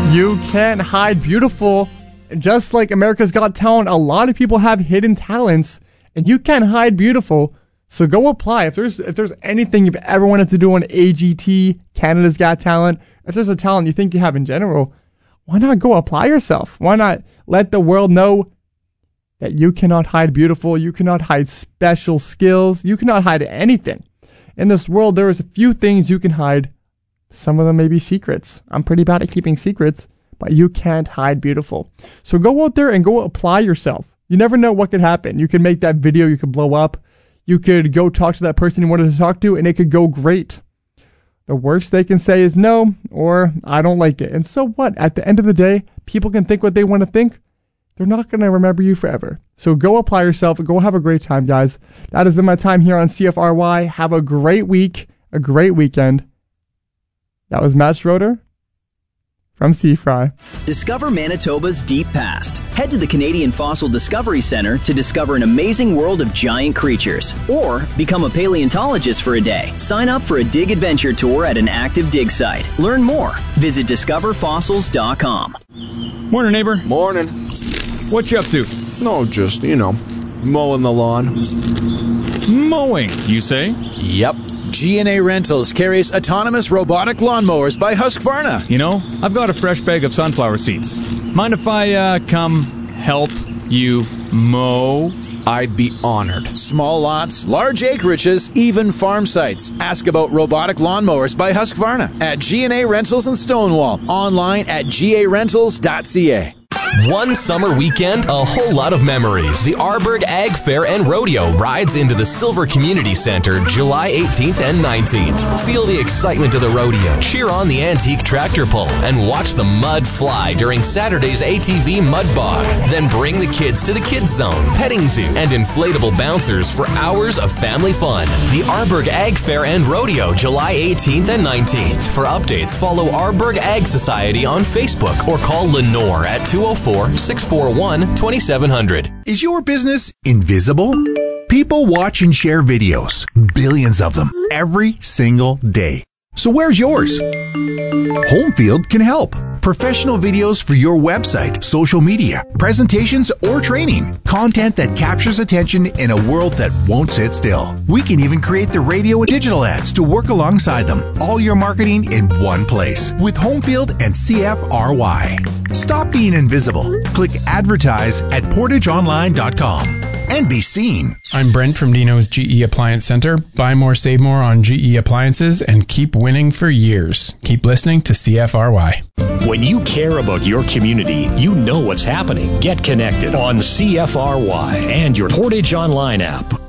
You can't hide beautiful. Just like America's Got Talent, a lot of people have hidden talents, and you can't hide beautiful. So go apply. If there's anything you've ever wanted to do on AGT, Canada's Got Talent, if there's a talent you think you have in general, why not go apply yourself? Why not let the world know that you cannot hide beautiful, you cannot hide special skills, you cannot hide anything. In this world, there is a few things you can hide. Some of them may be secrets. I'm pretty bad at keeping secrets, but you can't hide beautiful. So go out there and go apply yourself. You never know what could happen. You could make that video, you could blow up. You could go talk to that person you wanted to talk to, and it could go great. The worst they can say is no, or I don't like it. And so what? At the end of the day, people can think what they want to think. They're not going to remember you forever. So go apply yourself and go have a great time, guys. That has been my time here on CFRY. Have a great week, a great weekend. That was Matt Schroeder from Seafry. Discover Manitoba's deep past. Head to the Canadian Fossil Discovery Centre to discover an amazing world of giant creatures. Or become a paleontologist for a day. Sign up for a dig adventure tour at an active dig site. Learn more. Visit discoverfossils.com. Morning, neighbor. Morning. What you up to? No, just, mowing the lawn. Mowing, you say? Yep. G&A Rentals carries autonomous robotic lawnmowers by Husqvarna. I've got a fresh bag of sunflower seeds. Mind if I come help you mow? I'd be honored. Small lots, large acreages, even farm sites. Ask about robotic lawnmowers by Husqvarna at G&A Rentals in Stonewall. Online at garentals.ca. One summer weekend, a whole lot of memories. The Arborg Ag Fair and Rodeo rides into the Silver Community Center July 18th and 19th. Feel the excitement of the rodeo, cheer on the antique tractor pull, and watch the mud fly during Saturday's ATV Mud Bog. Then bring the kids to the Kids Zone, petting zoo, and inflatable bouncers for hours of family fun. The Arborg Ag Fair and Rodeo July 18th and 19th. For updates, follow Arborg Ag Society on Facebook or call Lenore at 204-641-2700. Is your business invisible? People watch and share videos, billions of them, every single day. So where's yours? Homefield can help. Professional videos for your website, social media, presentations, or training. Content that captures attention in a world that won't sit still. We can even create the radio and digital ads to work alongside them. All your marketing in one place with Homefield and CFRY. Stop being invisible. Click advertise at portageonline.com and be seen. I'm Brent from Dino's GE Appliance Center. Buy more, save more on GE appliances and keep winning for years. Keep listening to CFRY. When you care about your community, you know what's happening. Get connected on CFRY and your Portage Online app.